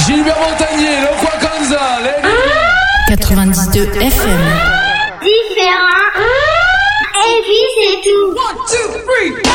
Gilbert Montagnier, Loco Kanza, 92 FM. Différent. Et puis c'est tout. 1, 2, 3.